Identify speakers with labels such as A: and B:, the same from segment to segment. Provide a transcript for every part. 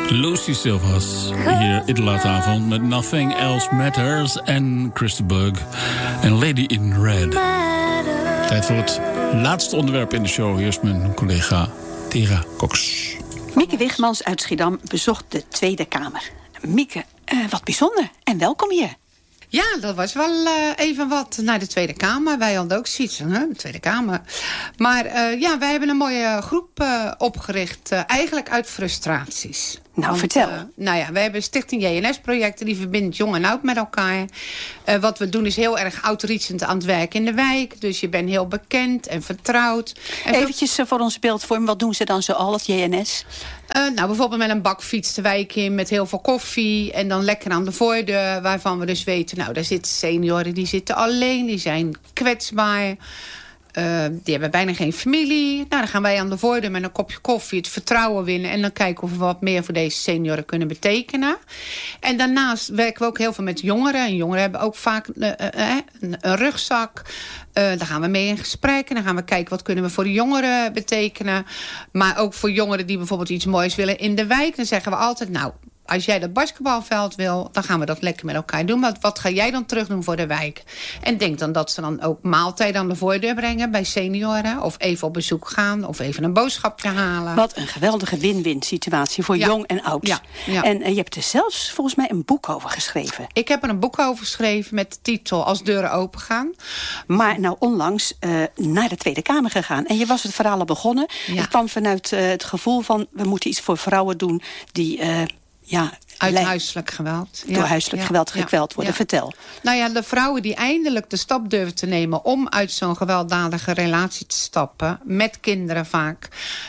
A: Lucy Silvas hier in de late avond met Nothing Else Matters en Crystal Bug en Lady in Red. Tijd voor het laatste onderwerp in de show. Hier is mijn collega Tera Cox.
B: Mieke Wigmans uit Schiedam bezocht de Tweede Kamer. Mieke, wat bijzonder en welkom hier.
C: Ja, dat was wel even wat naar de Tweede Kamer. Wij hadden ook zoiets van, de Tweede Kamer. Maar wij hebben een mooie groep opgericht, eigenlijk uit frustraties.
B: Nou, vertel.
C: We hebben Stichting JNS-projecten, die verbindt jong en oud met elkaar. Wat we doen is heel erg outreachend aan het werk in de wijk. Dus je bent heel bekend en vertrouwd. En
B: eventjes voor ons beeldvorm, wat doen ze dan zoal, het JNS?
C: Bijvoorbeeld met een bakfiets de wijk in met heel veel koffie. En dan lekker aan de voordeur, waarvan we dus weten, daar zitten senioren, die zitten alleen, die zijn kwetsbaar. Die hebben bijna geen familie. Dan gaan wij aan de voordeur met een kopje koffie het vertrouwen winnen. En dan kijken of we wat meer voor deze senioren kunnen betekenen. En daarnaast werken we ook heel veel met jongeren. En jongeren hebben ook vaak een rugzak. Daar gaan we mee in gesprek. En dan gaan we kijken wat kunnen we voor de jongeren betekenen. Maar ook voor jongeren die bijvoorbeeld iets moois willen in de wijk. Dan zeggen we altijd, als jij dat basketbalveld wil, dan gaan we dat lekker met elkaar doen. Maar wat ga jij dan terug doen voor de wijk? En denk dan dat ze dan ook maaltijden aan de voordeur brengen bij senioren. Of even op bezoek gaan. Of even een boodschapje halen.
B: Wat een geweldige win-win situatie voor jong en oud. Ja. En je hebt er zelfs volgens mij een boek over geschreven.
C: Ik heb er een boek over geschreven met de titel Als deuren open gaan.
B: Maar onlangs naar de Tweede Kamer gegaan. En je was het verhaal al begonnen. Ja. Het kwam vanuit het gevoel van, we moeten iets voor vrouwen doen die...
C: uit huiselijk geweld.
B: Door huiselijk geweld gekweld worden. Ja. Vertel.
C: De vrouwen die eindelijk de stap durven te nemen om uit zo'n gewelddadige relatie te stappen, met kinderen vaak,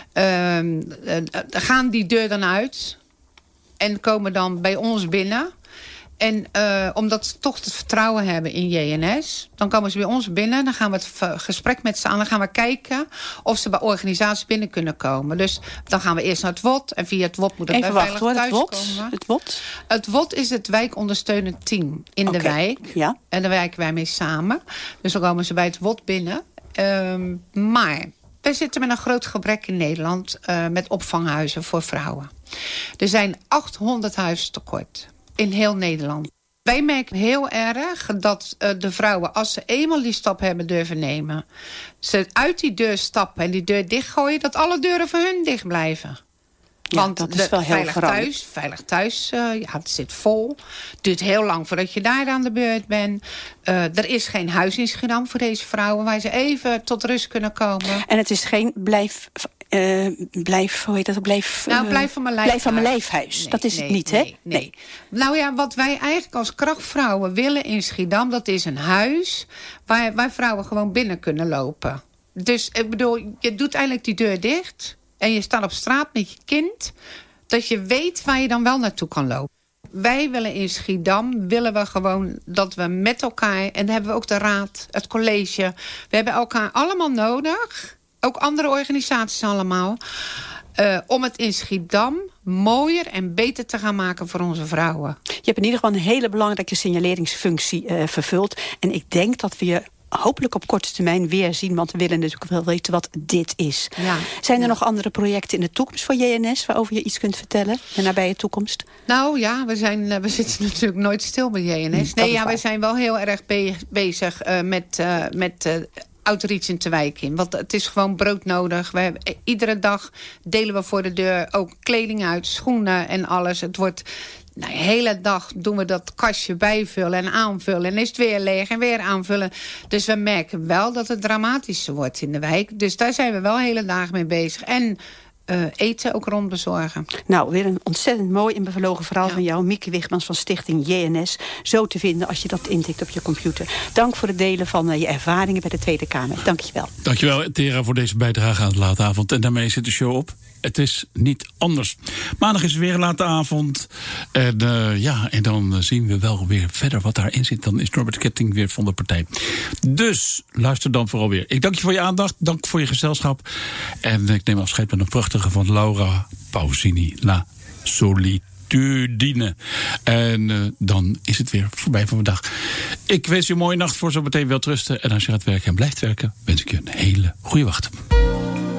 C: gaan die deur dan uit en komen dan bij ons binnen. En omdat ze toch het vertrouwen hebben in JNS, dan komen ze bij ons binnen. Dan gaan we het gesprek met ze aan. Dan gaan we kijken of ze bij organisaties binnen kunnen komen. Dus dan gaan we eerst naar het WOT. En via het WOT moet het bij veilig thuiskomen.
B: Het WOT?
C: Het WOT is het wijkondersteunend team in de wijk. Ja. En daar werken wij mee samen. Dus dan komen ze bij het WOT binnen. Maar wij zitten met een groot gebrek in Nederland met opvanghuizen voor vrouwen. Er zijn 800 huizen tekort. In heel Nederland. Wij merken heel erg dat de vrouwen, als ze eenmaal die stap hebben durven nemen, ze uit die deur stappen en die deur dichtgooien, dat alle deuren voor hun dicht blijven.
B: Ja, want dat is wel heel
C: veilig thuis, het zit vol. Het duurt heel lang voordat je daar aan de beurt bent. Er is geen huis in Schiedam voor deze vrouwen waar ze even tot rust kunnen komen.
B: En het is geen blijf van mijn lijfhuis. Nee, dat is het niet, hè?
C: Nee. Wat wij eigenlijk als krachtvrouwen willen in Schiedam, dat is een huis waar vrouwen gewoon binnen kunnen lopen. Dus ik bedoel, je doet eigenlijk die deur dicht en je staat op straat met je kind, dat je weet waar je dan wel naartoe kan lopen. Wij willen in Schiedam, gewoon dat we met elkaar, en dan hebben we ook de raad, het college, we hebben elkaar allemaal nodig, ook andere organisaties allemaal, om het in Schiedam mooier en beter te gaan maken voor onze vrouwen.
B: Je hebt in ieder geval een hele belangrijke signaleringsfunctie vervuld. En ik denk dat we je hopelijk op korte termijn weer zien, want we willen natuurlijk wel weten wat dit is. Ja. Zijn er nog andere projecten in de toekomst voor JNS waarover je iets kunt vertellen in de nabije toekomst?
C: We zitten natuurlijk nooit stil bij JNS. We zijn wel heel erg bezig met outreach in de wijk in. Want het is gewoon broodnodig. Iedere dag delen we voor de deur ook kleding uit, schoenen en alles. Het wordt de hele dag doen we dat kastje bijvullen en aanvullen. En is het weer leeg en weer aanvullen. Dus we merken wel dat het dramatischer wordt in de wijk. Dus daar zijn we wel hele dagen mee bezig. En eten ook rondbezorgen.
B: Weer een ontzettend mooi en bevlogen verhaal van jou, Mieke Wigmans van Stichting JNS. Zo te vinden als je dat intikt op je computer. Dank voor het delen van je ervaringen bij de Tweede Kamer. Dank je wel.
A: Dankjewel, Tera, voor deze bijdrage aan de late avond. En daarmee zit de show op. Het is niet anders. Maandag is weer een late avond. En dan zien we wel weer verder wat daarin zit. Dan is Norbert Ketting weer van de partij. Dus luister dan vooral weer. Ik dank je voor je aandacht. Dank voor je gezelschap. En ik neem afscheid met een prachtige van Laura Pausini. La Solitudine. En dan is het weer voorbij voor vandaag. Ik wens je een mooie nacht voor zo meteen wel rusten. En als je gaat werken en blijft werken, wens ik je een hele goede wacht.